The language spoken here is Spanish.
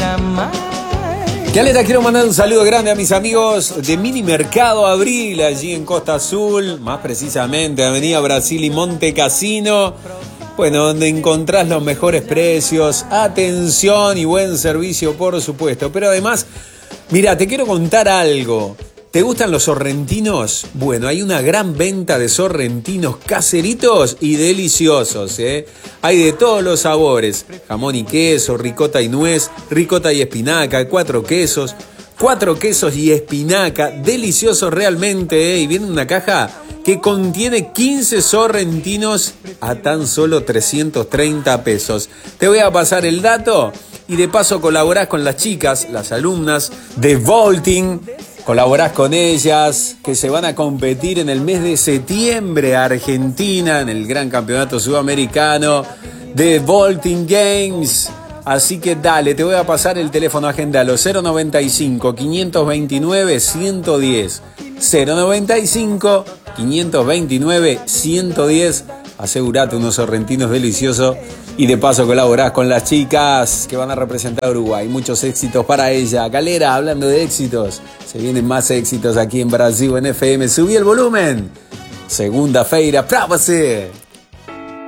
Caleta, quiero mandar un saludo grande a mis amigos de Mini Mercado Abril, allí en Costa Azul, más precisamente Avenida Brasil y Monte Cassino. Bueno, donde encontrás los mejores precios, atención y buen servicio, por supuesto. Pero además, mira, te quiero contar algo. ¿Te gustan los sorrentinos? Bueno, hay una gran venta de sorrentinos caseritos y deliciosos, ¿eh? Hay de todos los sabores. Jamón y queso, ricota y nuez, ricota y espinaca, cuatro quesos y espinaca. Deliciosos realmente, ¿eh? Y viene una caja que contiene 15 sorrentinos a tan solo 330 pesos. Te voy a pasar el dato y de paso colaborás con las chicas, las alumnas de Vaulting. Colaborás con ellas, que se van a competir en el mes de septiembre a Argentina, en el gran campeonato sudamericano de Vaulting Games. Así que dale, te voy a pasar el teléfono, agendalo, 095-529-110. 095-529-110. Asegurate unos sorrentinos deliciosos y de paso colaborás con las chicas que van a representar a Uruguay. Muchos éxitos para ella. Galera, hablando de éxitos, se vienen más éxitos aquí en Brasil en FM. Subí el volumen. Segunda-feira pra você.